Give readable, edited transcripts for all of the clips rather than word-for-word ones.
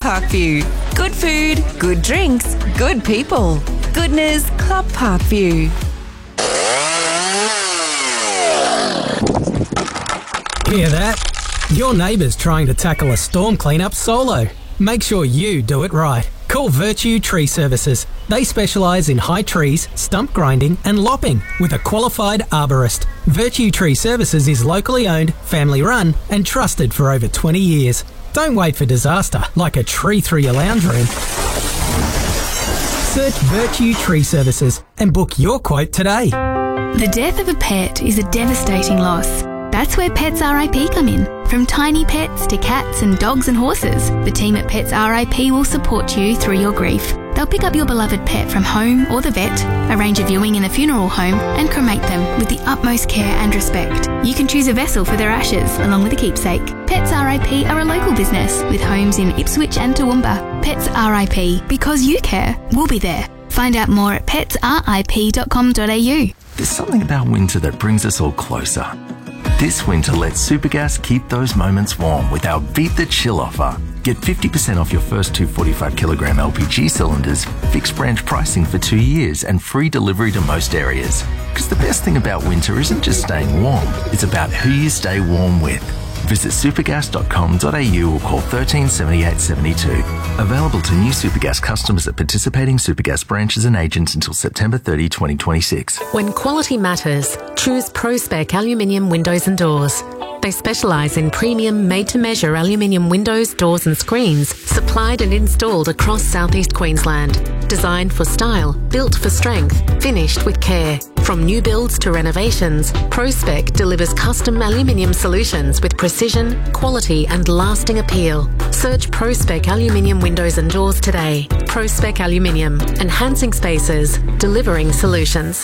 Parkview. Good food, good drinks, good people. Goodness Club Parkview. Hear that? Your neighbour's trying to tackle a storm cleanup solo. Make sure you do it right. Call Virtue Tree Services. They specialise in high trees, stump grinding and lopping with a qualified arborist. Virtue Tree Services is locally owned, family run and trusted for over 20 years. Don't wait for disaster like a tree through your lounge room. Search Virtue Tree Services and book your quote today. The death of a pet is a devastating loss. That's where Pets RIP come in. From tiny pets to cats and dogs and horses, the team at Pets RIP will support you through your grief. They'll pick up your beloved pet from home or the vet, arrange a viewing in a funeral home and cremate them with the utmost care and respect. You can choose a vessel for their ashes along with a keepsake. Pets RIP are a local business with homes in Ipswich and Toowoomba. Pets RIP, because you care, we'll be there. Find out more at petsrip.com.au. There's something about winter that brings us all closer. This winter, let Supergas keep those moments warm with our Beat the Chill offer. Get 50% off your first 2 45kg LPG cylinders, fixed branch pricing for 2 years and free delivery to most areas. Because the best thing about winter isn't just staying warm, it's about who you stay warm with. Visit supergas.com.au or call 13 78 72. Available to new Supergas customers at participating Supergas branches and agents until September 30, 2026. When quality matters, choose ProSpec aluminium windows and doors. They specialise in premium made-to-measure aluminium windows, doors and screens supplied and installed across southeast Queensland. Designed for style, built for strength, finished with care. From new builds to renovations, ProSpec delivers custom aluminium solutions with precision, quality and lasting appeal. Search ProSpec aluminium windows and doors today. ProSpec aluminium, enhancing spaces, delivering solutions.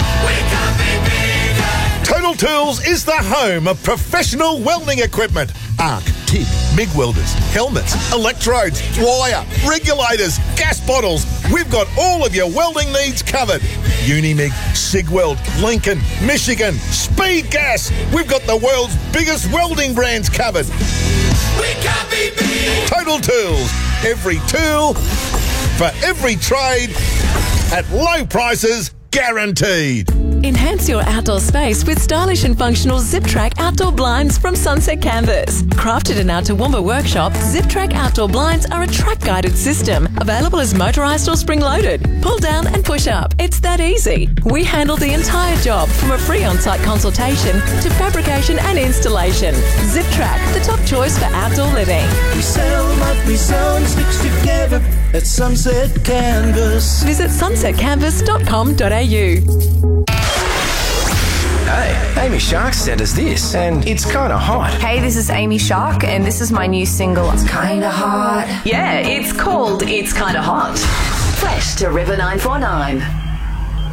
Total Tools is the home of professional welding equipment. Arc, TIG, MIG welders, helmets, electrodes, wire, regulators, gas bottles. We've got all of your welding needs covered. Unimig, Sigweld, Lincoln, Michigan, Speed Gas. We've got the world's biggest welding brands covered. We can't be beat. Total Tools. Every tool for every trade at low prices, guaranteed. Enhance your outdoor space with stylish and functional ZipTrack outdoor blinds from Sunset Canvas. Crafted in our Toowoomba workshop, ZipTrack outdoor blinds are a track-guided system, available as motorised or spring-loaded. Pull down and push up. It's that easy. We handle the entire job from a free on-site consultation to fabrication and installation. ZipTrack, the top choice for outdoor living. We sell what we sew and sticks together at Sunset Canvas. Visit sunsetcanvas.com.au. Hey, Amy Shark sent us this, and it's kind of hot. Hey, this is Amy Shark, and this is my new single, It's Kinda Hot. Yeah, it's called It's Kinda Hot. Fresh to River 949.